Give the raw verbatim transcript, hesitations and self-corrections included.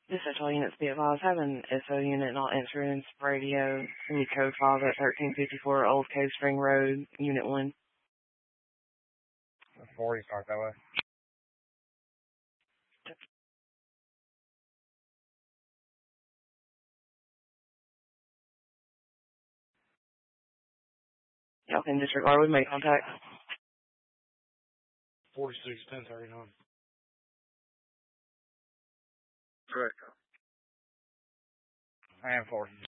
This is all units be advised. Have an S O unit not answering radio. Any code five at thirteen fifty-four Old Cove Spring Road, Unit one. forty, start that way. Y'all can disregard. We make contact. forty-six, ten thirty-nine. Correct. I am forty.